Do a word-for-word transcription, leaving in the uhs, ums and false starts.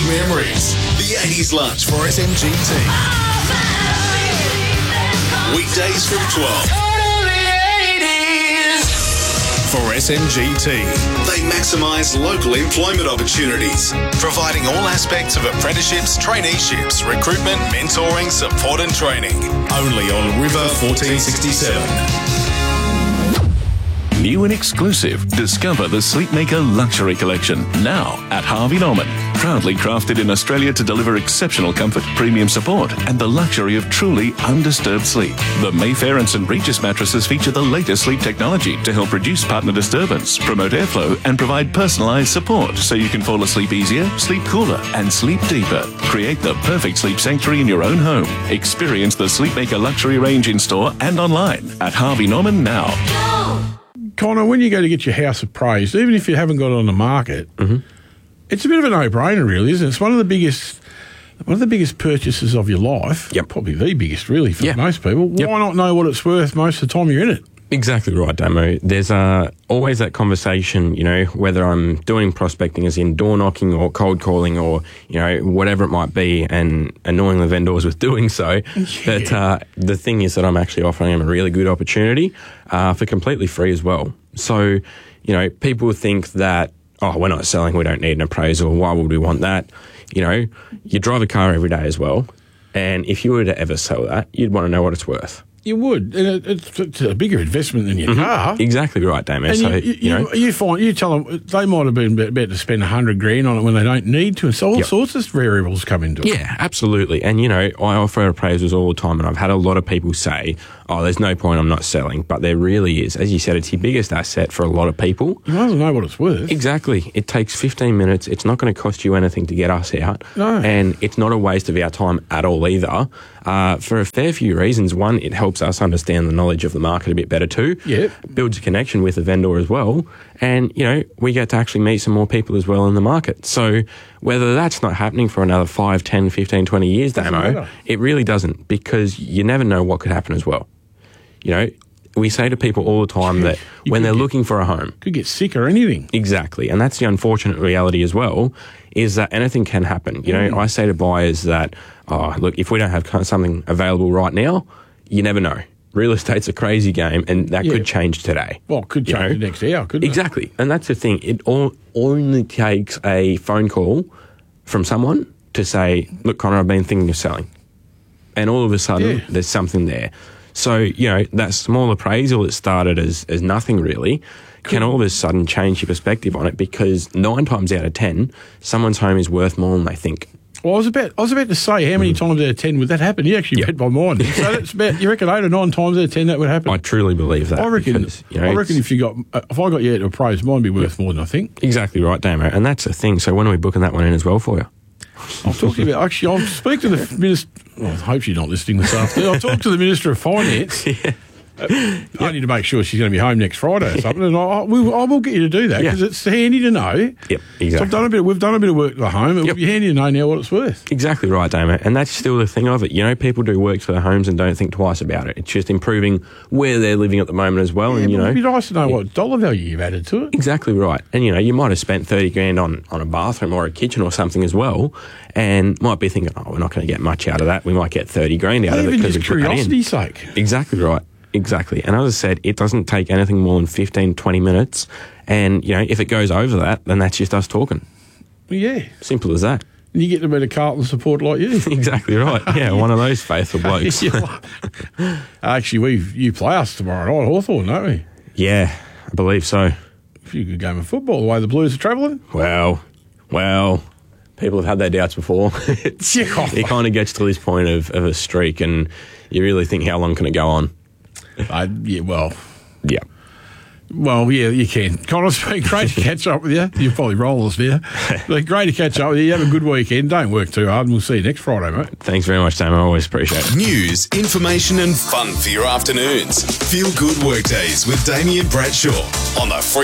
memories. The eighties lunch for S M G T. Weekdays from twelve. For S M G T, they maximise local employment opportunities, providing all aspects of apprenticeships, traineeships, recruitment, mentoring, support and training. Only on River fourteen sixty-seven. New and exclusive, discover the Sleepmaker Luxury Collection, now at Harvey Norman. Proudly crafted in Australia to deliver exceptional comfort, premium support, and the luxury of truly undisturbed sleep. The Mayfair and St Regis mattresses feature the latest sleep technology to help reduce partner disturbance, promote airflow, and provide personalised support so you can fall asleep easier, sleep cooler, and sleep deeper. Create the perfect sleep sanctuary in your own home. Experience the Sleepmaker Luxury range in store and online at Harvey Norman now. Connor, when you go to get your house appraised, even if you haven't got it on the market, mm-hmm. it's a bit of a no-brainer, really, isn't it? It's one of the biggest, one of the biggest purchases of your life. Yep. Probably the biggest, really, for yep. most people. Yep. Why not know what it's worth most of the time you're in it? Exactly right, Damo. There's uh, always that conversation, you know, whether I'm doing prospecting as in door knocking or cold calling or, you know, whatever it might be, and annoying the vendors with doing so. Yeah. But uh, the thing is that I'm actually offering them a really good opportunity uh, for completely free as well. So, you know, people think that, oh, we're not selling, we don't need an appraisal, why would we want that? You know, you drive a car every day as well, and if you were to ever sell that, you'd want to know what it's worth. You would, and it's, it's a bigger investment than your mm-hmm. car. Exactly right, Damon. And so, you, you, you know, you find you tell them they might have been about to spend a hundred grand on it when they don't need to, and so all yep. sorts of variables come into it. Yeah, absolutely. And you know, I offer appraisals all the time, and I've had a lot of people say, "Oh, there's no point, I'm not selling," but there really is. As you said, it's your biggest asset for a lot of people. You might as well know what it's worth. Exactly. It takes fifteen minutes. It's not going to cost you anything to get us out, no, and it's not a waste of our time at all either. Uh, for a fair few reasons. One, it helps us understand the knowledge of the market a bit better too. Yep. Builds a connection with the vendor as well. And, you know, we get to actually meet some more people as well in the market. So whether that's not happening for another five, ten, fifteen, twenty years, Damo, it really doesn't, because you never know what could happen as well. You know, we say to people all the time that when they're get, looking for a home... Could get sick or anything. Exactly. And that's the unfortunate reality as well, is that anything can happen. You know, mm. I say to buyers that, oh, look, if we don't have something available right now, you never know. Real estate's a crazy game, and that yeah. could change today. Well, it could change you know? the next hour, couldn't exactly. it? Exactly. And that's the thing. It all, only takes a phone call from someone to say, look, Connor, I've been thinking of selling. And all of a sudden, yeah. there's something there. So, you know, that small appraisal that started as, as nothing really can all of a sudden change your perspective on it, because nine times out of ten, someone's home is worth more than they think. Well, I was about I was about to say, how many mm. times out of ten would that happen? You actually yep. bet my mind. So that's about, you reckon eight or nine times out of ten that would happen? I truly believe that. I reckon. Because, you know, I reckon if you got uh, if I got you to appraise, mine would be worth more than I think. Exactly right, Damo. And that's the thing. So when are we booking that one in as well for you? I'll talk to you about. Actually, I'll speak to the minister. Well, I hope she's not listening this afternoon. I'll talk to the Minister of Finance. yeah. Uh, yep. I need to make sure she's going to be home next Friday or something, and I, I, will, I will get you to do that, because yeah. it's handy to know. Yep, exactly. So I've done a bit. We've done a bit of work at home. It yep. would be handy to know now what it's worth. Exactly right, Damo. And that's still the thing of it. You know, people do work for their homes and don't think twice about it. It's just improving where they're living at the moment as well. Yeah, and you know, it'd be nice to know yeah. what dollar value you've added to it. Exactly right. And you know, you might have spent thirty grand on on a bathroom or a kitchen or something as well, and might be thinking, oh, we're not going to get much out of that. We might get thirty grand out Even of it because just curiosity's sake. Exactly right. Exactly. And as I said, it doesn't take anything more than fifteen, twenty minutes. And, you know, if it goes over that, then that's just us talking. Well, yeah. Simple as that. And you get a bit of Carlton support like you. Exactly right. Yeah, one of those faithful blokes. Actually, we you play us tomorrow night, Hawthorn, don't we? Yeah, I believe so. A good game of football, the way the Blues are travelling. Well, well, people have had their doubts before. It's, it kind of gets to this point of, of a streak, and you really think, how long can it go on? Uh, yeah, well, yeah. Well, yeah, you can. Connor, it's been great to catch up with you. You'll probably roll us there. But great to catch up with you. You have a good weekend. Don't work too hard, and we'll see you next Friday, mate. Thanks very much, Sam. I always appreciate it. News, information, and fun for your afternoons. Feel good workdays with Damien Bradshaw on the Free